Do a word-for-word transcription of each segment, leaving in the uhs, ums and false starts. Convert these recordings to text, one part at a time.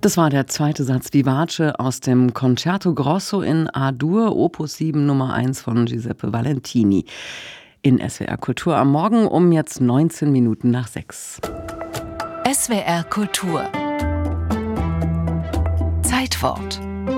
Das war der zweite Satz Vivace aus dem Concerto Grosso in A-Dur, Opus sieben Nummer eins von Giuseppe Valentini. In S W R Kultur am Morgen um jetzt neunzehn Minuten nach sechs. S W R Kultur. Zeitwort.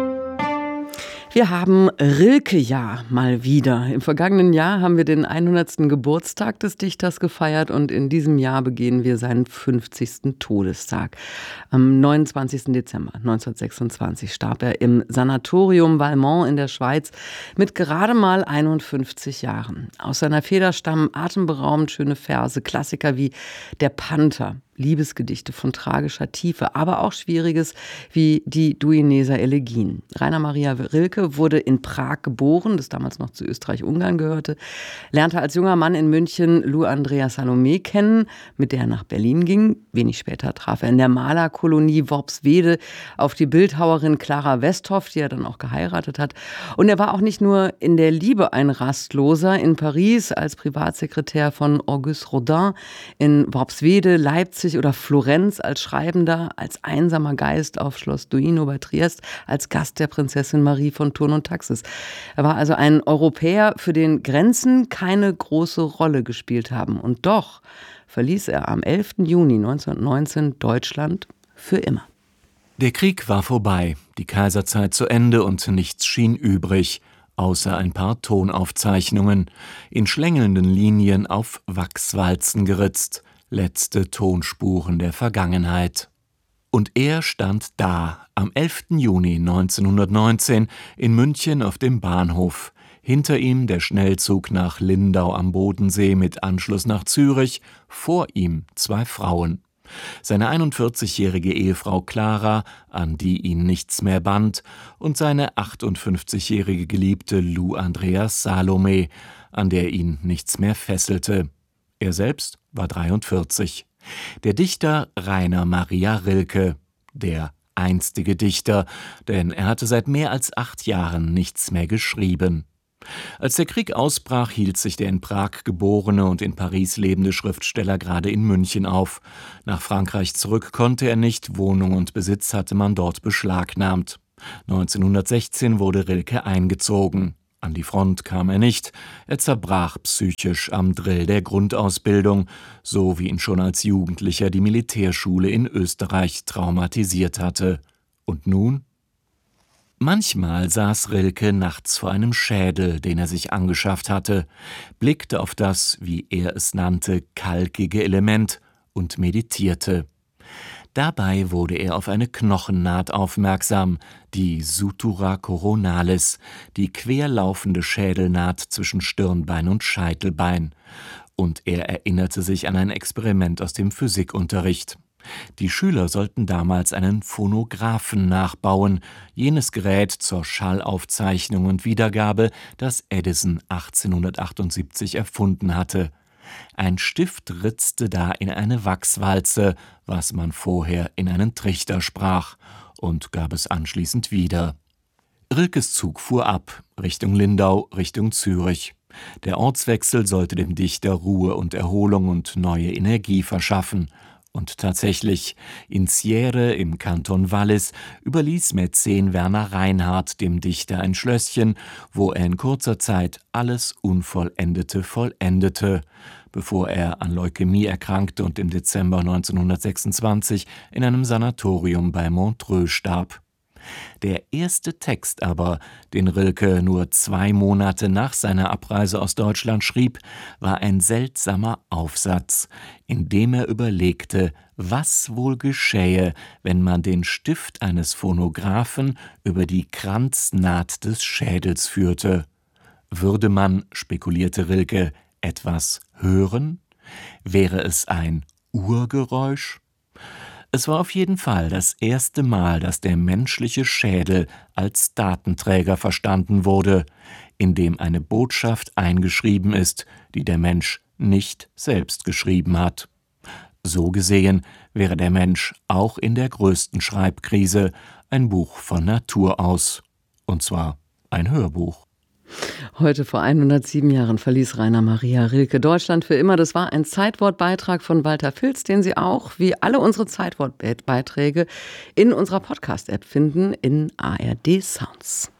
Wir haben Rilke-Jahr mal wieder. Im vergangenen Jahr haben wir den hundertsten Geburtstag des Dichters gefeiert und in diesem Jahr begehen wir seinen fünfzigsten Todestag. Am neunundzwanzigsten Dezember neunzehnhundertsechsundzwanzig starb er im Sanatorium Valmont in der Schweiz mit gerade mal einundfünfzig Jahren. Aus seiner Feder stammen atemberaubend schöne Verse, Klassiker wie Der Panther, Liebesgedichte von tragischer Tiefe, aber auch Schwieriges wie die Duineser Elegien. Rainer Maria Rilke wurde in Prag geboren, das damals noch zu Österreich-Ungarn gehörte, lernte als junger Mann in München Lou Andrea Salome kennen, mit der er nach Berlin ging. Wenig später traf er in der Malerkolonie Worpswede auf die Bildhauerin Clara Westhoff, die er dann auch geheiratet hat. Und er war auch nicht nur in der Liebe ein Rastloser. In Paris als Privatsekretär von Auguste Rodin, in Worpswede, Leipzig oder Florenz als Schreibender, als einsamer Geist auf Schloss Duino bei Triest, als Gast der Prinzessin Marie von Thurn und Taxis. Er war also ein Europäer, für den Grenzen keine große Rolle gespielt haben. Und doch verließ er am elften Juni neunzehnhundertneunzehn Deutschland für immer. Der Krieg war vorbei, die Kaiserzeit zu Ende und nichts schien übrig, außer ein paar Tonaufzeichnungen, in schlängelnden Linien auf Wachswalzen geritzt, letzte Tonspuren der Vergangenheit. Und er stand da, am elften Juni neunzehnhundertneunzehn, in München auf dem Bahnhof. Hinter ihm der Schnellzug nach Lindau am Bodensee mit Anschluss nach Zürich, vor ihm zwei Frauen. Seine einundvierzigjährige Ehefrau Clara, an die ihn nichts mehr band, und seine achtundfünfzigjährige Geliebte Lou Andrea Salome, an der ihn nichts mehr fesselte. Er selbst war dreiundvierzig. Der Dichter Rainer Maria Rilke, der einstige Dichter, denn er hatte seit mehr als acht Jahren nichts mehr geschrieben. Als der Krieg ausbrach, hielt sich der in Prag geborene und in Paris lebende Schriftsteller gerade in München auf. Nach Frankreich zurück konnte er nicht, Wohnung und Besitz hatte man dort beschlagnahmt. neunzehnhundertsechzehn wurde Rilke eingezogen. An die Front kam er nicht, er zerbrach psychisch am Drill der Grundausbildung, so wie ihn schon als Jugendlicher die Militärschule in Österreich traumatisiert hatte. Und nun? Manchmal saß Rilke nachts vor einem Schädel, den er sich angeschafft hatte, blickte auf das, wie er es nannte, kalkige Element und meditierte. Dabei wurde er auf eine Knochennaht aufmerksam, die Sutura coronalis, die querlaufende Schädelnaht zwischen Stirnbein und Scheitelbein. Und er erinnerte sich an ein Experiment aus dem Physikunterricht. Die Schüler sollten damals einen Phonographen nachbauen, jenes Gerät zur Schallaufzeichnung und Wiedergabe, das Edison achtzehnhundertachtundsiebzig erfunden hatte. Ein Stift ritzte da in eine Wachswalze, was man vorher in einen Trichter sprach, und gab es anschließend wieder. Rilkes Zug fuhr ab, Richtung Lindau, Richtung Zürich. Der Ortswechsel sollte dem Dichter Ruhe und Erholung und neue Energie verschaffen. Und tatsächlich, in Sierre im Kanton Wallis überließ Mäzen Werner Reinhardt dem Dichter ein Schlösschen, wo er in kurzer Zeit alles Unvollendete vollendete, bevor er an Leukämie erkrankte und im Dezember neunzehnhundertsechsundzwanzig in einem Sanatorium bei Montreux starb. Der erste Text aber, den Rilke nur zwei Monate nach seiner Abreise aus Deutschland schrieb, war ein seltsamer Aufsatz, in dem er überlegte, was wohl geschähe, wenn man den Stift eines Phonographen über die Kranznaht des Schädels führte. Würde man, spekulierte Rilke, etwas hören? Wäre es ein Urgeräusch? Es war auf jeden Fall das erste Mal, dass der menschliche Schädel als Datenträger verstanden wurde, in dem eine Botschaft eingeschrieben ist, die der Mensch nicht selbst geschrieben hat. So gesehen wäre der Mensch auch in der größten Schreibkrise ein Buch von Natur aus, und zwar ein Hörbuch. Heute vor hundertsieben Jahren verließ Rainer Maria Rilke Deutschland für immer. Das war ein Zeitwortbeitrag von Walter Filz, den Sie auch, wie alle unsere Zeitwortbeiträge, in unserer Podcast-App finden, in A R D Sounds.